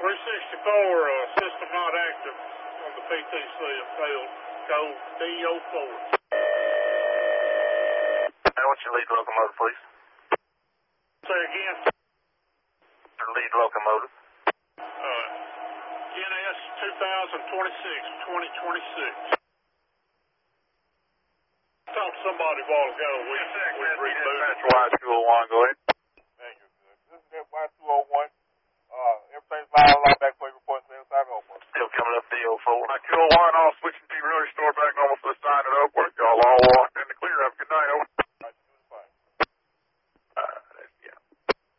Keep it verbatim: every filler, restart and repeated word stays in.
three sixty-four, uh, system not active on the P T C. It failed. Code D O four. Hey, what's your lead locomotive, please? Say again. Your lead locomotive. Uh, N S twenty twenty-six, twenty twenty-six. Talked to somebody a while ago. We, we rebooted. Y two oh one, go ahead. Thank you. This is Y two oh one. Uh, everything's live, live back for your reports from inside Oakland. Still coming up D O four. Y two oh one, all